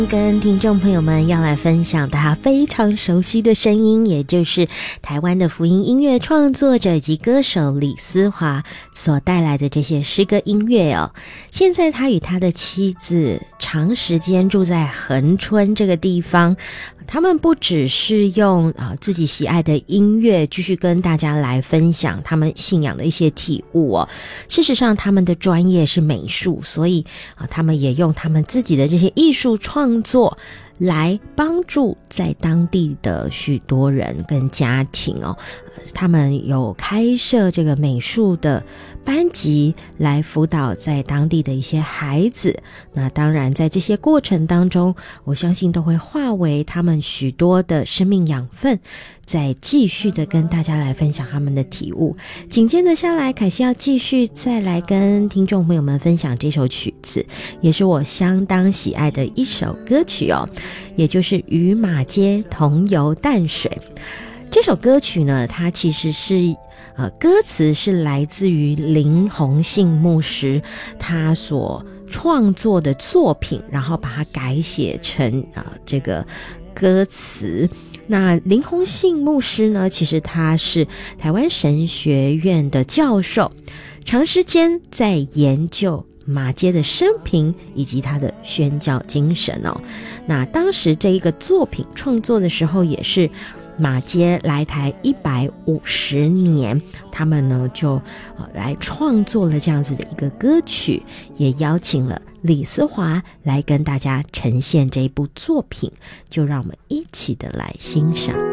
跟听众朋友们要来分享他非常熟悉的声音，也就是台湾的福音音乐创作者及歌手李思华所带来的这些诗歌音乐哦。现在他与他的妻子长时间住在恒春这个地方，他们不只是用自己喜爱的音乐继续跟大家来分享他们信仰的一些体悟哦。事实上他们的专业是美术，所以他们也用他们自己的这些艺术创作来帮助在当地的许多人跟家庭哦。他们有开设这个美术的班级来辅导在当地的一些孩子，那当然在这些过程当中，我相信都会化为他们许多的生命养分，再继续的跟大家来分享他们的体悟。紧接着下来，凯西要继续再来跟听众朋友们分享这首曲子，也是我相当喜爱的一首歌曲哦，也就是与马街同游淡水。这首歌曲呢，它其实是歌词是来自于林鸿信牧师他所创作的作品，然后把它改写成这个歌词。那林鸿信牧师呢，其实他是台湾神学院的教授，长时间在研究马街的生平以及他的宣教精神哦。那当时这一个作品创作的时候，也是马街来台150年，他们呢就来创作了这样子的一个歌曲，也邀请了李思华来跟大家呈现这一部作品，就让我们一起的来欣赏。